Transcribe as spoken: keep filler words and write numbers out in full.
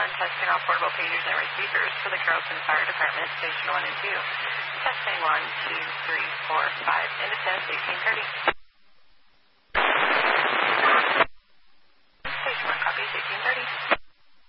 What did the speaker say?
testing all portable pagers and receivers for the Carrollton Fire Department, Station one and two. Testing one, two, three, four, five, into ten, eighteen thirty.